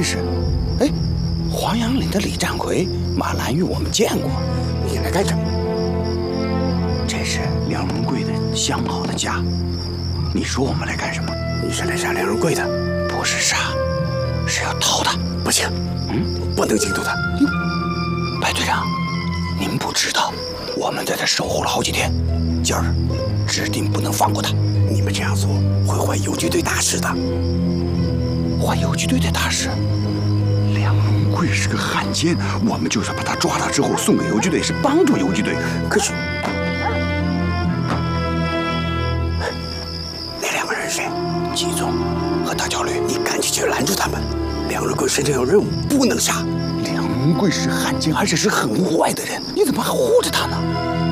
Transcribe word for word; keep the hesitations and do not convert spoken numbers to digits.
识。哎，黄杨岭的李占奎、马兰玉我们见过。 你来干什么？ 这是梁荣贵的相好的家。你说我们来干什么？ 你是来杀梁荣贵的？ 不是杀，是要掏他。 不行， 嗯， 不能惊动他。 白队长，您不知道，我们在这守候了好几天，今儿指定不能放过他。 你们这样做会坏游击队大事的。 坏游击队的大事？梁荣贵是个汉奸，我们就算把他抓到之后送给游击队，是帮助游击队。 可是，那两个人是谁？ 季总和大焦驴。 你赶紧去拦住他们。梁荣贵身上有任务，不能杀。 梁荣贵是汉奸，而且是很坏的人，你怎么还护着他呢？